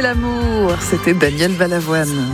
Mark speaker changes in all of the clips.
Speaker 1: l'amour. C'était Daniel Balavoine.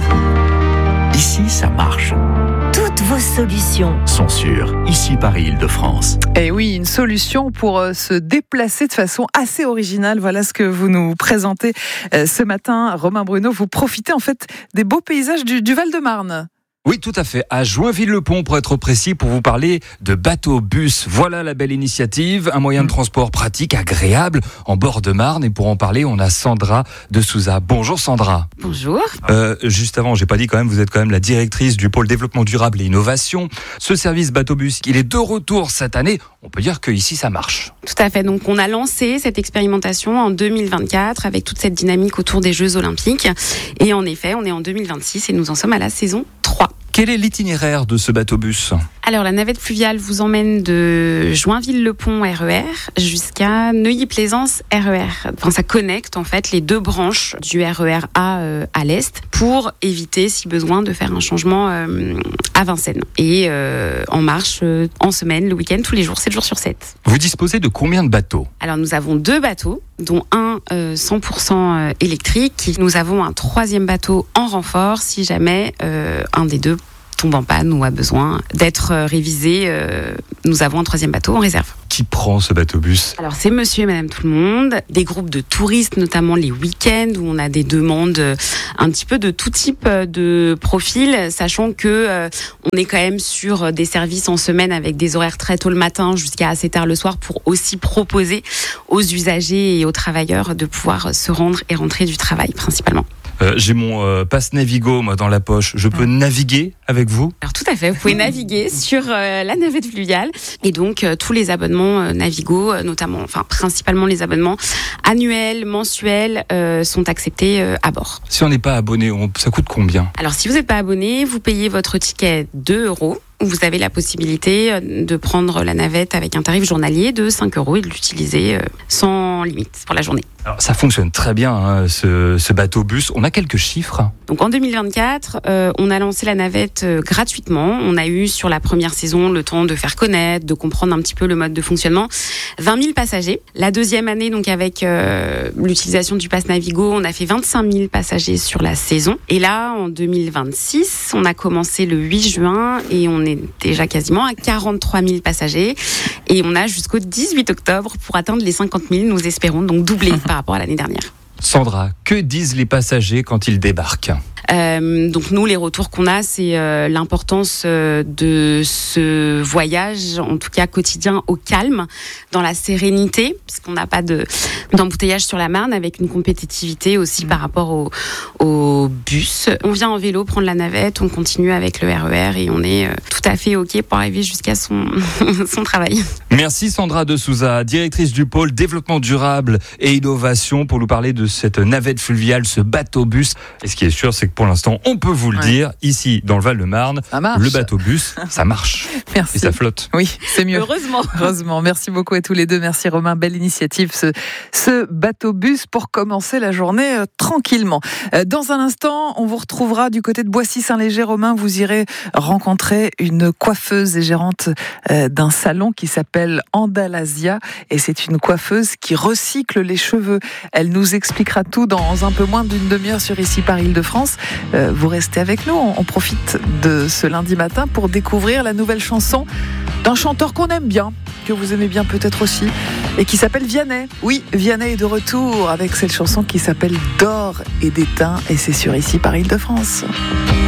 Speaker 2: Ici, ça marche.
Speaker 3: Toutes vos solutions
Speaker 2: Sont sur Ici Paris Île-de-France.
Speaker 1: Et oui, une solution pour se déplacer de façon assez originale. Voilà ce que vous nous présentez ce matin. Romain Bruno, vous profitez en fait des beaux paysages du Val-de-Marne.
Speaker 4: Oui, tout à fait. À Joinville-le-Pont, pour être précis, pour vous parler de bateau-bus. Voilà la belle initiative. Un moyen de transport pratique, agréable, en bord de Marne. Et pour en parler, on a Sandra de Souza. Bonjour Sandra.
Speaker 5: Bonjour.
Speaker 4: Juste avant, j'ai pas dit quand même, vous êtes quand même la directrice du pôle développement durable et innovation. Ce service bateau-bus, il est de retour cette année. On peut dire que ici, ça marche.
Speaker 5: Tout à fait. Donc, on a lancé cette expérimentation en 2024 avec toute cette dynamique autour des Jeux Olympiques. Et en effet, on est en 2026 et nous en sommes à la saison 3.
Speaker 4: Quel est l'itinéraire de ce bateau-bus ?
Speaker 5: Alors, la navette fluviale vous emmène de Joinville-le-Pont RER jusqu'à Neuilly-Plaisance RER. Enfin, ça connecte en fait les deux branches du RER A à l'est pour éviter, si besoin, de faire un changement à Vincennes. Et en marche en semaine, le week-end, tous les jours, 7 jours sur 7.
Speaker 4: Vous disposez de combien de bateaux ?
Speaker 5: Alors, nous avons 2 bateaux, dont un 100% électrique. Nous avons un 3e bateau en renfort si jamais un des deux tombe en panne ou a besoin d'être révisé. Nous avons un 3e bateau en réserve.
Speaker 4: Qui prend ce bateau-bus ?
Speaker 5: Alors, c'est monsieur et madame tout le monde, des groupes de touristes, notamment les week-ends, où on a des demandes un petit peu de tout type de profil, sachant que on est quand même sur des services en semaine avec des horaires très tôt le matin jusqu'à assez tard le soir pour aussi proposer aux usagers et aux travailleurs de pouvoir se rendre et rentrer du travail, principalement.
Speaker 4: J'ai mon pass Navigo moi, dans la poche. Je peux naviguer avec vous ?
Speaker 5: Alors tout à fait, vous pouvez naviguer sur la navette fluviale et donc tous les abonnements Navigo, notamment, enfin principalement les abonnements annuels, mensuels sont acceptés à bord.
Speaker 4: Si on n'est pas abonné, ça coûte combien ?
Speaker 5: Alors si vous n'êtes pas abonné, vous payez votre ticket 2 €. Vous avez la possibilité de prendre la navette avec un tarif journalier de 5 € et de l'utiliser sans limite pour la journée.
Speaker 4: Alors, ça fonctionne très bien, hein, ce bateau-bus. On a quelques chiffres.
Speaker 5: Donc en 2024, on a lancé la navette gratuitement. On a eu sur la première saison le temps de faire connaître, de comprendre un petit peu le mode de fonctionnement. 20 000 passagers. La deuxième année, donc avec l'utilisation du pass Navigo, on a fait 25 000 passagers sur la saison. Et là, en 2026, on a commencé le 8 juin et on est déjà quasiment à 43 000 passagers. Et on a jusqu'au 18 octobre pour atteindre les 50 000, nous espérons, donc doubler par rapport à l'année dernière.
Speaker 4: Sandra, que disent les passagers quand ils débarquent ?
Speaker 5: Donc nous, les retours qu'on a, c'est l'importance de ce voyage, en tout cas quotidien, au calme, dans la sérénité, puisqu'on n'a pas d'embouteillage sur la Marne, avec une compétitivité aussi par rapport au bus. On vient en vélo prendre la navette, on continue avec le RER et on est tout à fait OK pour arriver jusqu'à son travail.
Speaker 4: Merci Sandra de Souza, directrice du pôle développement durable et innovation, pour nous parler de cette navette fluviale, ce bateau-bus. Et ce qui est sûr, c'est que pour l'instant, on peut vous le dire, ici, dans le Val-de-Marne, le bateau-bus, ça marche.
Speaker 1: Merci.
Speaker 4: Et ça flotte.
Speaker 1: Oui, c'est mieux.
Speaker 5: Heureusement.
Speaker 1: Merci beaucoup à tous les deux. Merci Romain, belle initiative, ce bateau-bus pour commencer la journée tranquillement. Dans un instant, on vous retrouvera du côté de Boissy-Saint-Léger. Romain, vous irez rencontrer une coiffeuse et gérante d'un salon qui s'appelle Andalasia. Et c'est une coiffeuse qui recycle les cheveux. Elle nous expliquera tout dans un peu moins d'une demi-heure sur Ici Paris Île-de-France. Vous restez avec nous, on profite de ce lundi matin pour découvrir la nouvelle chanson d'un chanteur qu'on aime bien, que vous aimez bien peut-être aussi, et qui s'appelle Vianney. Oui, Vianney est de retour avec cette chanson qui s'appelle D'or et d'étain, et c'est sur Ici Paris Île-de-France.